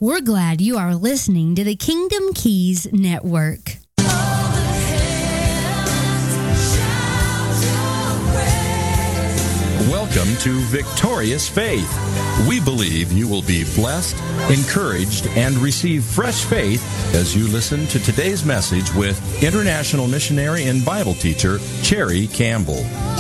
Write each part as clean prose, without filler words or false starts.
We're glad you are listening to the Kingdom Keys Network. Welcome to Victorious Faith. We believe you will be blessed, encouraged, and receive fresh faith as you listen to today's message with international missionary and Bible teacher, Cherry Campbell.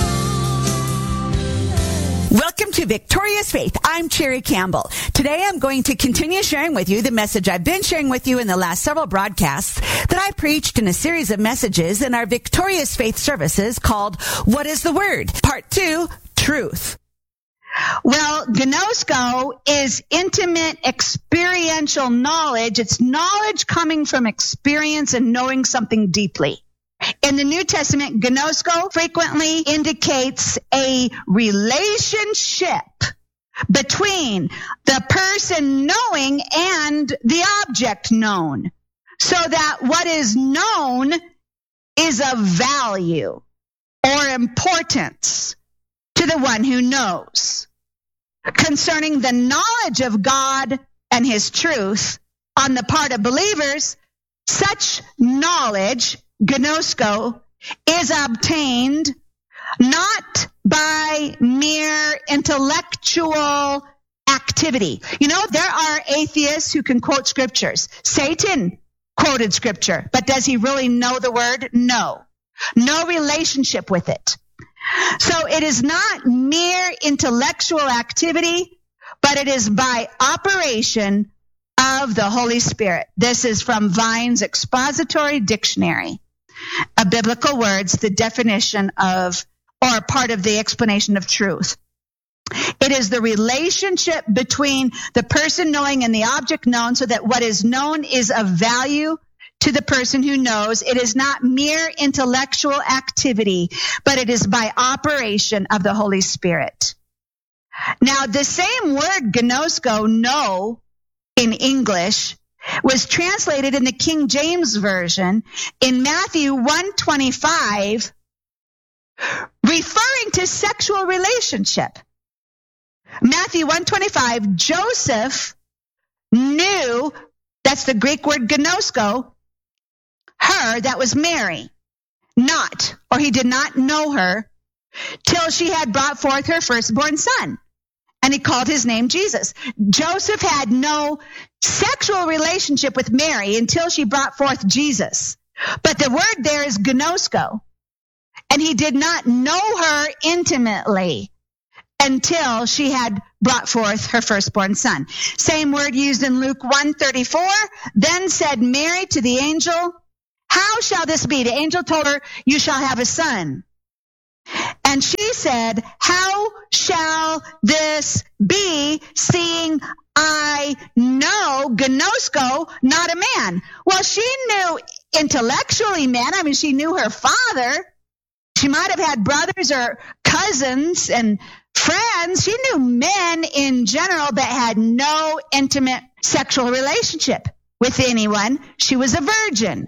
Welcome to Victorious Faith. I'm Cherry Campbell. Today I'm going to continue sharing with you the message I've been sharing with you in the last several broadcasts that I preached in a series of messages in our Victorious Faith services called What is the Word? Part 2, Truth. Well, gnosko is intimate experiential knowledge. It's knowledge coming from experience and knowing something deeply. In the New Testament, gnosko frequently indicates a relationship between the person knowing and the object known, so that what is known is of value or importance to the one who knows. Concerning the knowledge of God and His truth on the part of believers, such knowledge, gnosko, is obtained not by mere intellectual activity. You know, there are atheists who can quote scriptures. Satan quoted scripture, but does he really know the word? No. No relationship with it. So it is not mere intellectual activity, but it is by operation of the Holy Spirit. This is from Vine's Expository Dictionary of Biblical Words, the definition of, or part of the explanation of truth. It is the relationship between the person knowing and the object known, so that what is known is of value to the person who knows. It is not mere intellectual activity, but it is by operation of the Holy Spirit. Now, the same word gnosko, know, in English, was translated in the King James Version in Matthew 1:25, referring to sexual relationship. Matthew 1:25, Joseph knew, that's the Greek word gnosko, her, that was Mary, not, or he did not know her, till she had brought forth her firstborn son. And he called his name Jesus. Joseph had no sexual relationship with Mary until she brought forth Jesus. But the word there is gnosko. And he did not know her intimately until she had brought forth her firstborn son. Same word used in Luke 1:34. Then said Mary to the angel, "How shall this be?" The angel told her, "You shall have a son." And she said, "How shall this be, seeing I know," gnosko, "not a man?" Well, she knew intellectually men. I mean, she knew her father. She might have had brothers or cousins and friends. She knew men in general, but had no intimate sexual relationship with anyone. She was a virgin.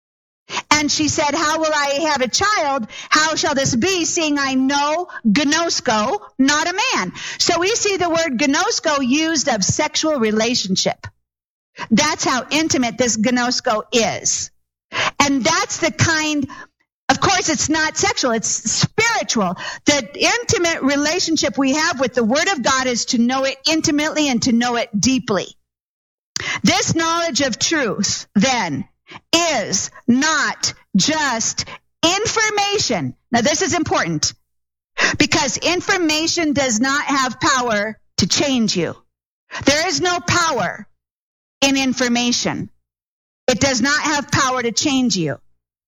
And she said, "How will I have a child? How shall this be, seeing I know," gnosko, "not a man?" So we see the word gnosko used of sexual relationship. That's how intimate this gnosko is. And that's the kind, of course, it's not sexual, it's spiritual. The intimate relationship we have with the Word of God is to know it intimately and to know it deeply. This knowledge of truth, then, is not just information. Now, this is important, because information does not have power to change you. There is no power in information. It does not have power to change you.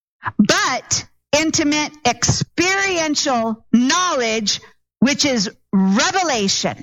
But intimate experiential knowledge, which is revelation,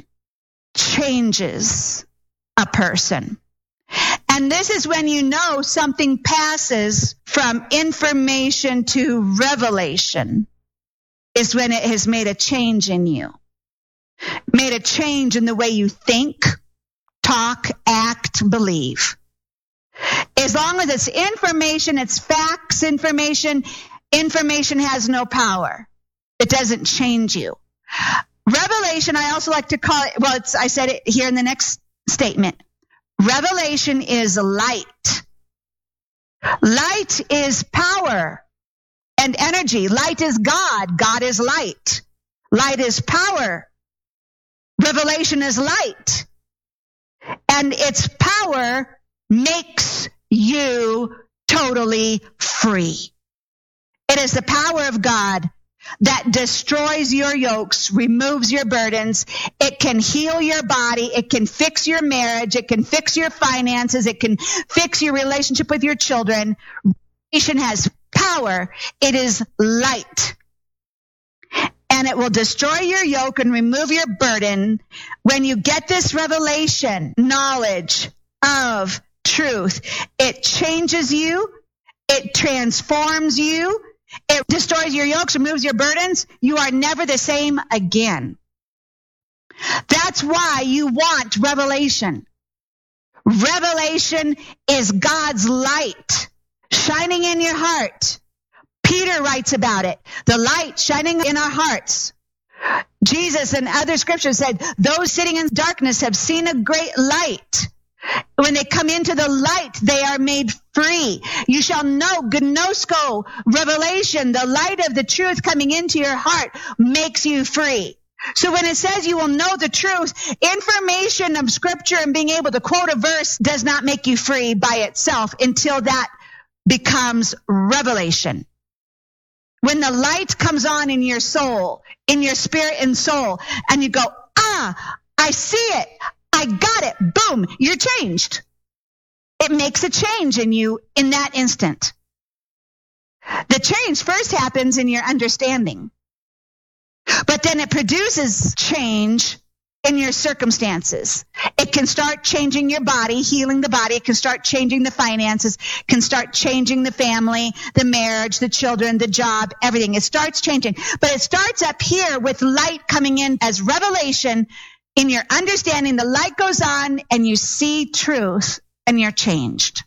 changes a person. And this is when you know something passes from information to revelation, is when it has made a change in you. Made a change in the way you think, talk, act, believe. As long as it's information, it's facts information, information has no power. It doesn't change you. Revelation, I also like to call it, well, I said it here in the next statement. Revelation is light. Light is power and energy. Light is God. God is light. Light is power. Revelation is light. And its power makes you totally free. It is the power of God that destroys your yokes, removes your burdens. It can heal your body. It can fix your marriage. It can fix your finances. It can fix your relationship with your children. Revelation has power. It is light. And it will destroy your yoke and remove your burden. When you get this revelation, knowledge of truth, it changes you. It transforms you. It destroys your yokes, removes your burdens. You are never the same again. That's why you want revelation. Revelation is God's light shining in your heart. Peter writes about it. The light shining in our hearts. Jesus and other scriptures said, those sitting in darkness have seen a great light. When they come into the light, they are made free. You shall know, gnosko, revelation, the light of the truth coming into your heart makes you free. So when it says you will know the truth, information of scripture and being able to quote a verse does not make you free by itself until that becomes revelation. When the light comes on in your soul, in your spirit and soul, and you go, I see it. I got it. Boom, you're changed. It makes a change in you in that instant. The change first happens in your understanding, but then it produces change in your circumstances. It can start changing your body, healing the body. It can start changing the finances, can start changing the family, the marriage, the children, the job, everything. It starts changing. But it starts up here with light coming in as revelation in your understanding. The light goes on and you see truth and you're changed.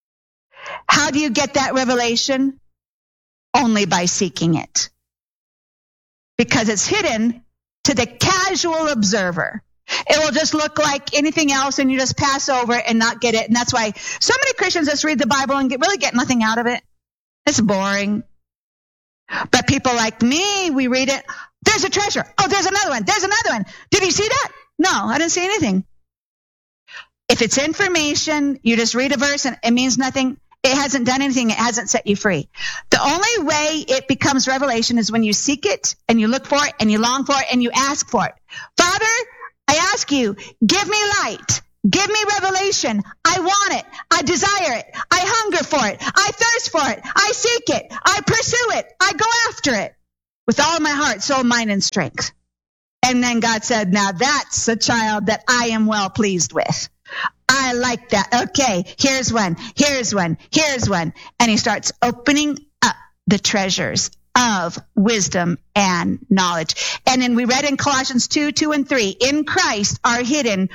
How do you get that revelation? Only by seeking it. Because it's hidden to the casual observer. It will just look like anything else and you just pass over and not get it. And that's why so many Christians just read the Bible and really get nothing out of it. It's boring. But people like me, we read it. There's a treasure. Oh, there's another one. There's another one. Did you see that? No, I didn't see anything. If it's information, you just read a verse and it means nothing. It hasn't done anything. It hasn't set you free. The only way it becomes revelation is when you seek it and you look for it and you long for it and you ask for it. Father, I ask you, give me light. Give me revelation. I want it. I desire it. I hunger for it. I thirst for it. I seek it. I pursue it. I go after it with all my heart, soul, mind, and strength. And then God said, now that's a child that I am well pleased with. I like that. Okay, here's one. Here's one. Here's one. And he starts opening up the treasures of wisdom and knowledge. And then we read in Colossians 2 and 3, in Christ are hidden.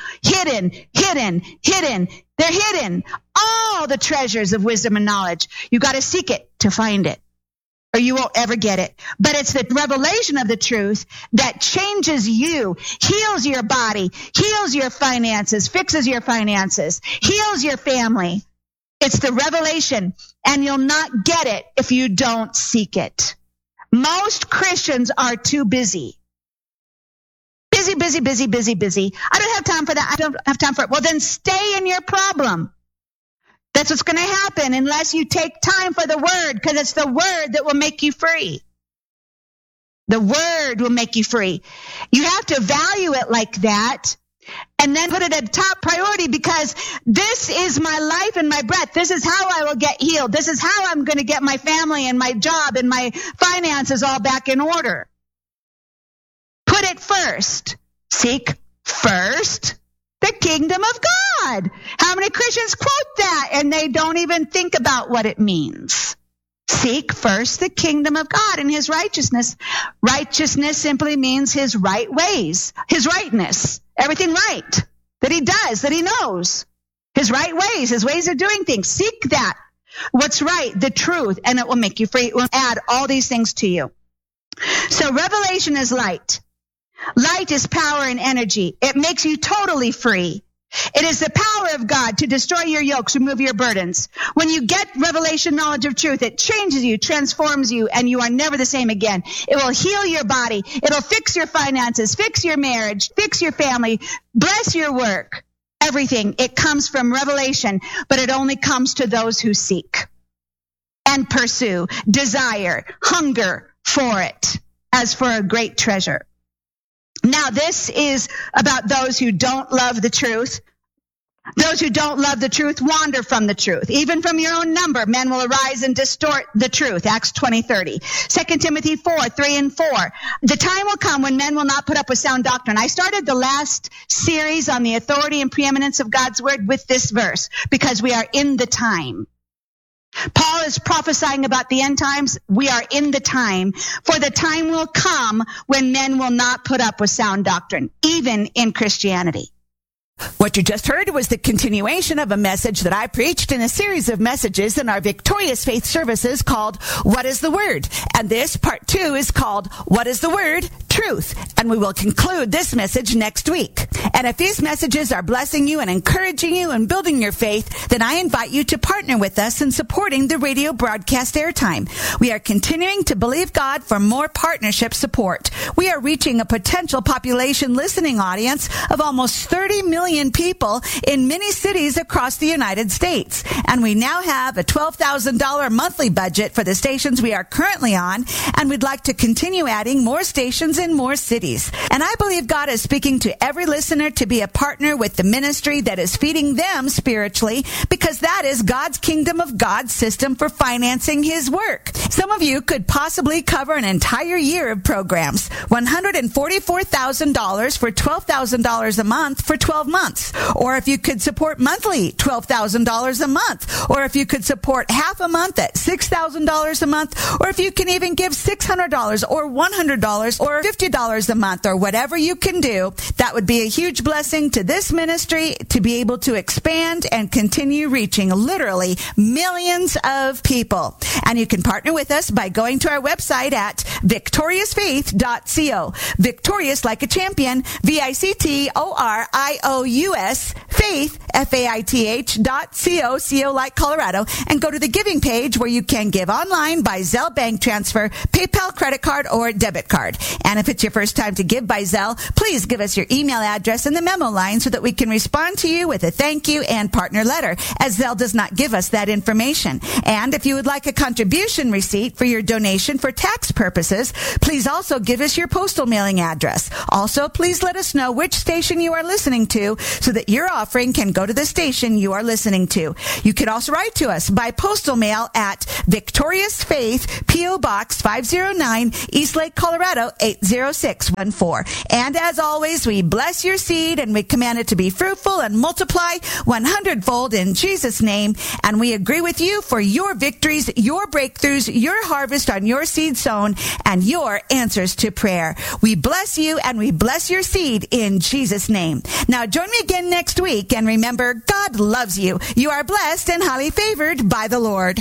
They're hidden. All the treasures of wisdom and knowledge. You got to seek it to find it, or you won't ever get it. But it's the revelation of the truth that changes you, heals your body, heals your finances, fixes your finances, heals your family. It's the revelation, and you'll not get it if you don't seek it. Most Christians are too busy. Busy. I don't have time for that. I don't have time for it. Well, then stay in your problem. That's what's going to happen unless you take time for the word, because it's the word that will make you free. The word will make you free. You have to value it like that and then put it at top priority, because this is my life and my breath. This is how I will get healed. This is how I'm going to get my family and my job and my finances all back in order. Put it first. Seek first the kingdom of God. How many Christians quote that and they don't even think about what it means? Seek first the kingdom of God and his righteousness. Righteousness simply means his right ways, his rightness, everything right that he does, that he knows. His right ways, his ways of doing things. Seek that. What's right, the truth, and it will make you free. It will add all these things to you. So revelation is light. Light is power and energy. It makes you totally free. It is the power of God to destroy your yokes, remove your burdens. When you get revelation knowledge of truth, it changes you, transforms you, and you are never the same again. It will heal your body. It'll fix your finances, fix your marriage, fix your family, bless your work, everything. It comes from revelation, but it only comes to those who seek and pursue, desire, hunger for it as for a great treasure. Now, this is about those who don't love the truth. Those who don't love the truth wander from the truth. Even from your own number, men will arise and distort the truth. Acts 20:30. 2 Timothy 4:3 and 4. The time will come when men will not put up with sound doctrine. I started the last series on the authority and preeminence of God's word with this verse because we are in the time. Paul is prophesying about the end times. We are in the time, for the time will come when men will not put up with sound doctrine, even in Christianity. What you just heard was the continuation of a message that I preached in a series of messages in our Victorious Faith services called What is the Word? And this, part 2, is called What is the Word? Truth. And we will conclude this message next week. And if these messages are blessing you and encouraging you and building your faith, then I invite you to partner with us in supporting the radio broadcast airtime. We are continuing to believe God for more partnership support. We are reaching a potential population listening audience of almost 30 million people in many cities across the United States. And we now have a $12,000 monthly budget for the stations we are currently on, and we'd like to continue adding more stations in more cities. And I believe God is speaking to every listener to be a partner with the ministry that is feeding them spiritually, because that is God's kingdom of God system for financing his work. Some of you could possibly cover an entire year of programs. $144,000 for $12,000 a month for 12 months. Or if you could support monthly, $12,000 a month. Or if you could support half a month at $6,000 a month. Or if you can even give $600 or $100 or $50 a month, or whatever you can do, that would be a huge blessing to this ministry to be able to expand and continue reaching literally millions of people. And you can partner with us by going to our website at victoriousfaith.co. Victorious like a champion, VICTORIOUS, faith, FAITH.co, CO like Colorado, and go to the giving page where you can give online by Zelle bank transfer, PayPal credit card, or debit card. And if it's your first time to give by Zelle, please give us your email address in the memo line so that we can respond to you with a thank you and partner letter, as Zelle does not give us that information. And if you would like a contribution receipt for your donation for tax purposes, please also give us your postal mailing address. Also, please let us know which station you are listening to so that your offering can go to the station you are listening to. You can also write to us by postal mail at Victorious Faith, P.O. Box 509, Eastlake, Colorado 80614. And as always, we bless your seed and we command it to be fruitful and multiply 100-fold in Jesus' name. And we agree with you for your victories, your breakthroughs, your harvest on your seed sown, and your answers to prayer. We bless you and we bless your seed in Jesus' name. Now join me again next week, and remember, God loves you. You are blessed and highly favored by the Lord.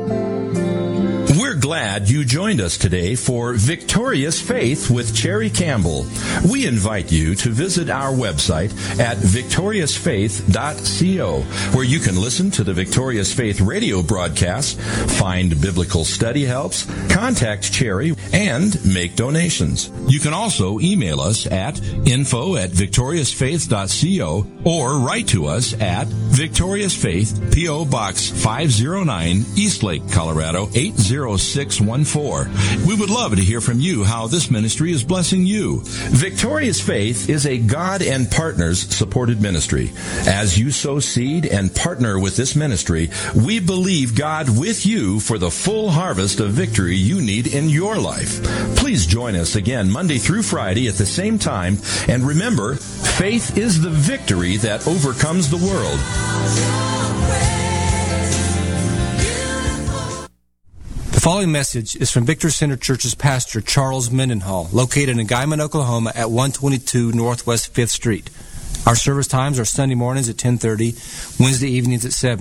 We're glad you joined us today for Victorious Faith with Cherry Campbell. We invite you to visit our website at victoriousfaith.co, where you can listen to the Victorious Faith radio broadcast, find biblical study helps, contact Cherry, and make donations. You can also email us at info@victoriousfaith.co or write to us at Victorious Faith, P.O. Box 509, Eastlake, Colorado 80614. We would love to hear from you how this ministry is blessing you. Victorious Faith is a God and Partners supported ministry. As you sow seed and partner with this ministry, we believe God with you for the full harvest of victory you need in your life. Please join us again Monday through Friday at the same time, and remember, faith is the victory that overcomes the world. The following message is from Victory Center Church's pastor, Charles Mendenhall, located in Guyman, Oklahoma at 122 Northwest 5th Street. Our service times are Sunday mornings at 10:30, Wednesday evenings at 7.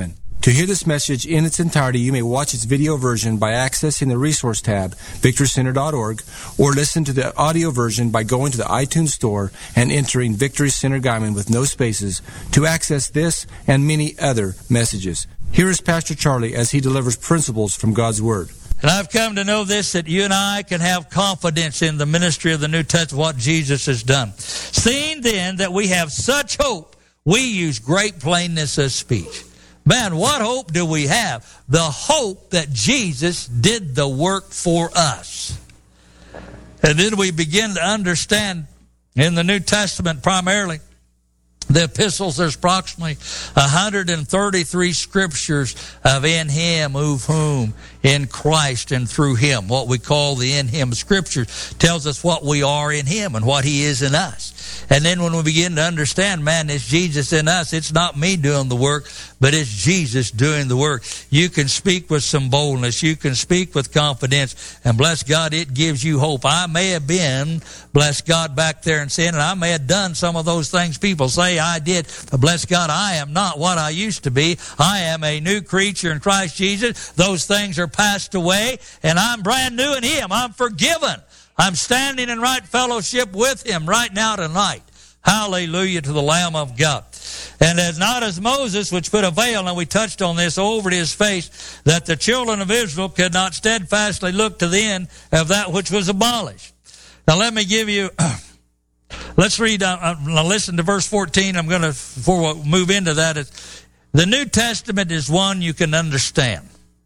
To hear this message in its entirety, you may watch its video version by accessing the resource tab, victorycenter.org, or listen to the audio version by going to the iTunes Store and entering Victory Center Guyman with no spaces to access this and many other messages. Here is Pastor Charlie as he delivers principles from God's Word. And I've come to know this, that you and I can have confidence in the ministry of the New Testament, what Jesus has done. Seeing then that we have such hope, we use great plainness of speech. Man, what hope do we have? The hope that Jesus did the work for us. And then we begin to understand in the New Testament primarily, the epistles, there's approximately 133 scriptures of in Him, of whom, in Christ and through Him. What we call the in Him scriptures tells us what we are in Him and what He is in us. And then when we begin to understand, man, it's Jesus in us. It's not me doing the work, but it's Jesus doing the work. You can speak with some boldness. You can speak with confidence. And bless God, it gives you hope. I may have been, bless God, back there in sin, and I may have done some of those things people say I did. But bless God, I am not what I used to be. I am a new creature in Christ Jesus. Those things are passed away, and I'm brand new in Him. I'm forgiven. I'm standing in right fellowship with Him right now tonight. Hallelujah to the Lamb of God. And as not as Moses, which put a veil, and we touched on this, over his face, that the children of Israel could not steadfastly look to the end of that which was abolished. Now let me give you, let's read, listen to verse 14. I'm going to, before we move into that, the New Testament is one you can understand.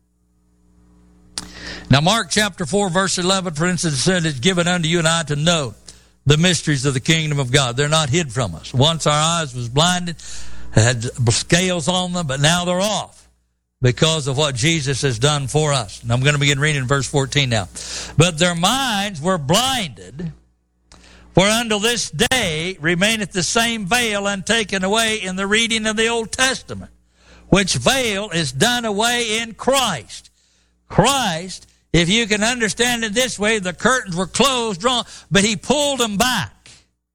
Now Mark chapter 4 verse 11, for instance, said it's given unto you and I to know the mysteries of the kingdom of God. They're not hid from us. Once our eyes was blinded, had scales on them, but now they're off because of what Jesus has done for us. And I'm going to begin reading in verse 14 now. But their minds were blinded, for until this day remaineth the same veil untaken away in the reading of the Old Testament, which veil is done away in Christ. Christ, if you can understand it this way, the curtains were closed, drawn, but He pulled them back.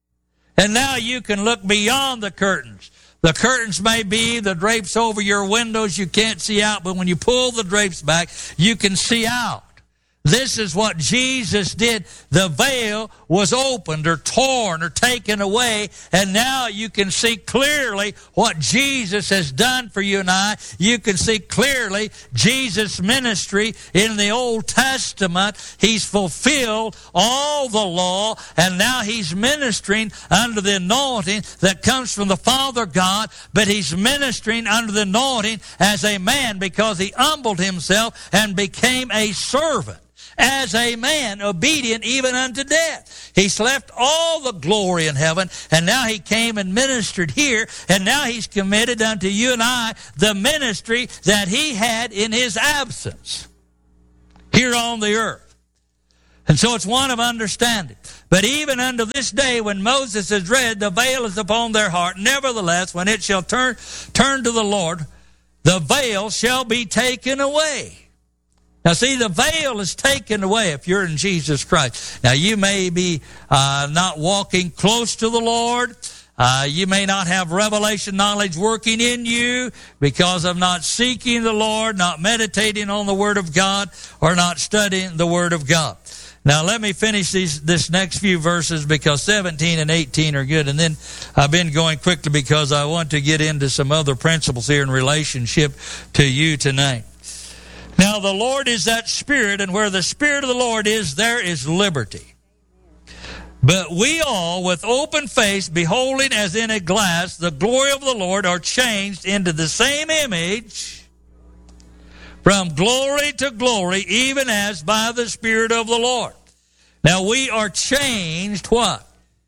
And now you can look beyond the curtains. The curtains may be the drapes over your windows, you can't see out, but when you pull the drapes back, you can see out. This is what Jesus did. The veil was opened or torn or taken away, and now you can see clearly what Jesus has done for you and I. You can see clearly Jesus' ministry in the Old Testament. He's fulfilled all the law, and now He's ministering under the anointing that comes from the Father God, but He's ministering under the anointing as a man because He humbled Himself and became a servant. As a man, obedient even unto death. He's left all the glory in heaven, and now He came and ministered here, and now He's committed unto you and I the ministry that He had in His absence here on the earth. And so it's one of understanding. But even unto this day, when Moses has read, the veil is upon their heart. Nevertheless, when it shall turn to the Lord, the veil shall be taken away. Now see, the veil is taken away if you're in Jesus Christ. Now you may be not walking close to the Lord. You may not have revelation knowledge working in you because of not seeking the Lord, not meditating on the Word of God, or not studying the Word of God. Now let me finish this next few verses because 17 and 18 are good. And then I've been going quickly because I want to get into some other principles here in relationship to you tonight. Now the Lord is that Spirit, and where the Spirit of the Lord is, there is liberty. But we all, with open face, beholding as in a glass the glory of the Lord, are changed into the same image from glory to glory, even as by the Spirit of the Lord. Now we are changed, what?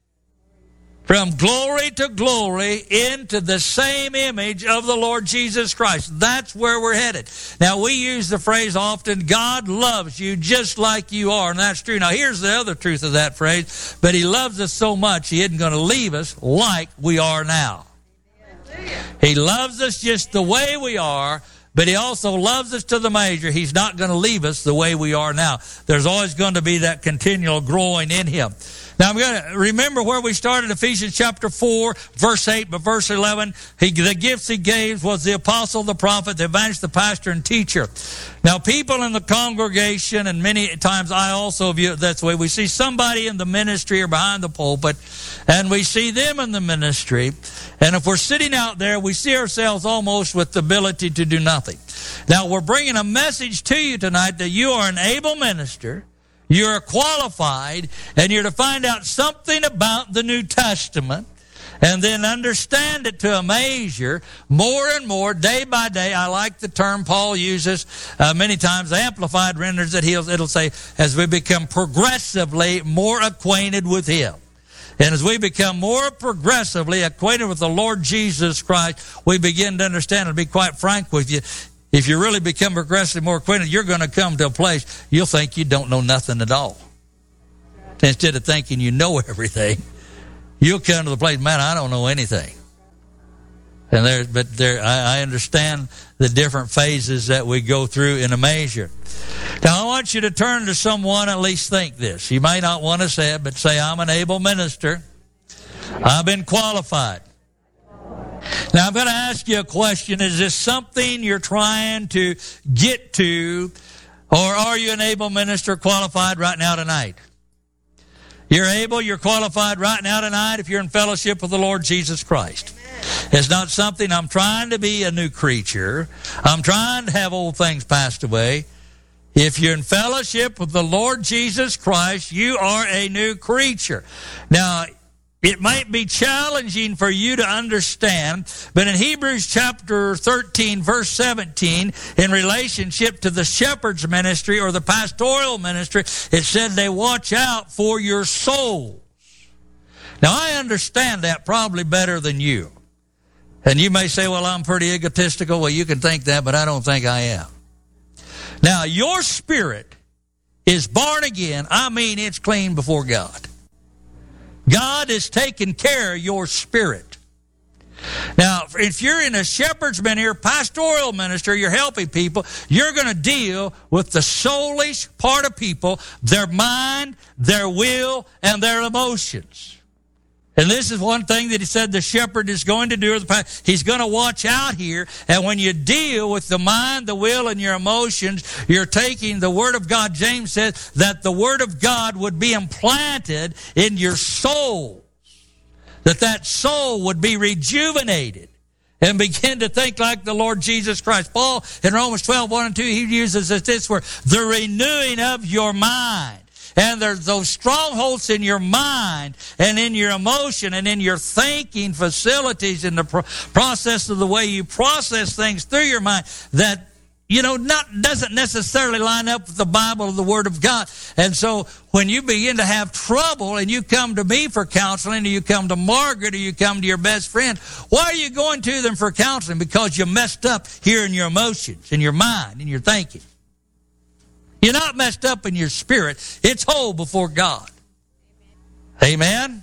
From glory to glory into the same image of the Lord Jesus Christ. That's where we're headed. Now, we use the phrase often, God loves you just like you are, and that's true. Now, here's the other truth of that phrase, but He loves us so much, He isn't going to leave us like we are now. He loves us just the way we are, but he also loves us to the measure. He's not going to leave us the way we are now. There's always going to be that continual growing in him. Now, I'm going to remember where we started, Ephesians chapter 4, verse 8, but verse 11, the gifts he gave was the apostle, the prophet, the evangelist, the pastor, and teacher. Now, people in the congregation, and many times I also view it that's the way, we see somebody in the ministry or behind the pulpit, and we see them in the ministry, and if we're sitting out there, we see ourselves almost with the ability to do nothing. Now, we're bringing a message to you tonight that you are an able minister, you're qualified, and you're to find out something about the New Testament and then understand it to a measure more and more, day by day. I like the term Paul uses many times. The Amplified renders it. It'll say, as we become progressively more acquainted with him. And as we become more progressively acquainted with the Lord Jesus Christ, we begin to understand, and to be quite frank with you, if you really become progressively more acquainted, you're going to come to a place you'll think you don't know nothing at all. Instead of thinking you know everything, you'll come to the place, man, I don't know anything. And I understand the different phases that we go through in a measure. Now, I want you to turn to someone, at least think this. You may not want to say it, but say, I'm an able minister. I've been qualified. Now, I'm going to ask you a question. Is this something you're trying to get to, or are you an able minister qualified right now tonight? You're able, you're qualified right now tonight if you're in fellowship with the Lord Jesus Christ. Amen. It's not something I'm trying to be a new creature. I'm trying to have old things passed away. If you're in fellowship with the Lord Jesus Christ, you are a new creature. Now, it might be challenging for you to understand, but in Hebrews chapter 13, verse 17, in relationship to the shepherd's ministry or the pastoral ministry, it said they watch out for your souls. Now, I understand that probably better than you. And you may say, well, I'm pretty egotistical. Well, you can think that, but I don't think I am. Now, your spirit is born again. I mean, it's clean before God. God is taking care of your spirit. Now, if you're in a shepherd's ministry, pastoral ministry, you're helping people, you're going to deal with the soulish part of people, their mind, their will, and their emotions. And this is one thing that he said the shepherd is going to do. He's going to watch out here. And when you deal with the mind, the will, and your emotions, you're taking the Word of God. James says that the Word of God would be implanted in your soul. That soul would be rejuvenated and begin to think like the Lord Jesus Christ. Paul, in Romans 12, 1 and 2, he uses this word, the renewing of your mind. And there's those strongholds in your mind and in your emotion and in your thinking facilities in the process of the way you process things through your mind that, doesn't necessarily line up with the Bible or the Word of God. And so when you begin to have trouble and you come to me for counseling, or you come to Margaret, or you come to your best friend, why are you going to them for counseling? Because you messed up here in your emotions, in your mind, in your thinking. You're not messed up in your spirit. It's whole before God. Amen?